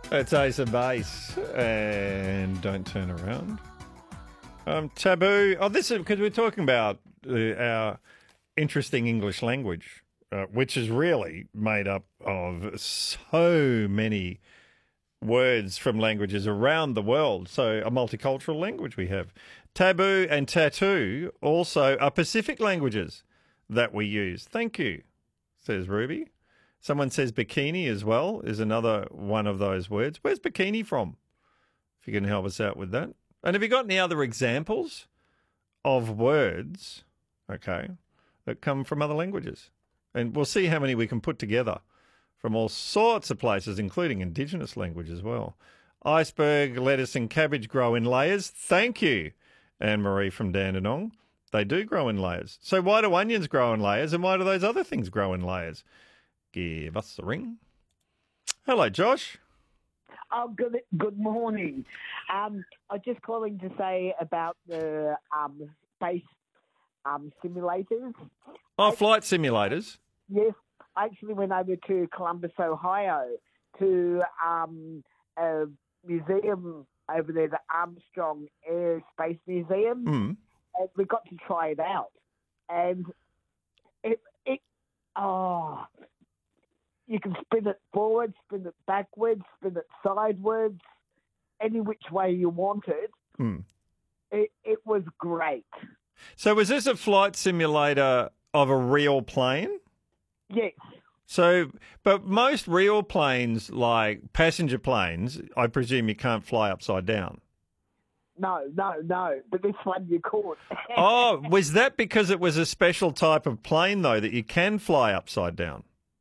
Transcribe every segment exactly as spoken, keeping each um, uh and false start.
It's Ace and Base, and don't turn around. Um, taboo. Oh, this is because we're talking about uh, our interesting English language, uh, which is really made up of so many words from languages around the world. So a multicultural language we have. Taboo and tattoo also are Pacific languages that we use. Thank you, says Ruby. Someone says bikini as well is another one of those words. Where's bikini from? If you can help us out with that. And have you got any other examples of words, okay, that come from other languages? And we'll see how many we can put together from all sorts of places, including Indigenous language as well. Iceberg, lettuce and cabbage grow in layers. Thank you, Anne-Marie from Dandenong. They do grow in layers. So why do onions grow in layers and why do those other things grow in layers? Give us a ring. Hello, Josh. Oh, good good morning. Um, I'm just calling to say about the um, space um, simulators. Oh, flight simulators. Yes, I actually went over to Columbus, Ohio, to um, a museum over there, the Armstrong Air Space Museum, Mm. and we got to try it out. And it, it oh... You can spin it forward, spin it backwards, spin it sideways, any which way you want it. Hmm. It, it was great. So was this a flight simulator of a real plane? Yes. So, but most real planes, like passenger planes, I presume you can't fly upside down. No, no, no. But this one you could. Oh, was that because it was a special type of plane, though, that you can fly upside down?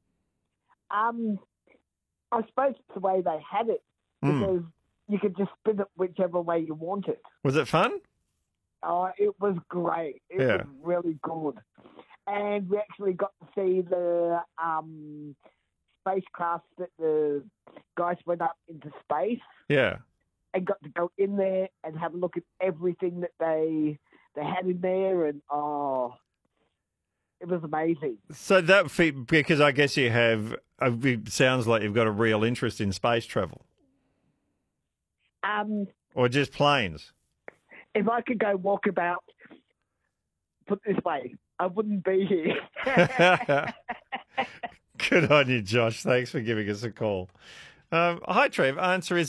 Um, I suppose it's the way they had it, because mm. you could just spin it whichever way you wanted. Was it fun? Oh, it was great. It yeah. was really good. And we actually got to see the um, spacecraft that the guys went up into space. Yeah. And got to go in there and have a look at everything that they they had in there, and oh... It was amazing. So that, because I guess you have, it sounds like you've got a real interest in space travel. Um, or just planes. If I could go walk about, put it this way, I wouldn't be here. Good on you, Josh. Thanks for giving us a call. Um, hi, Trev. Answer is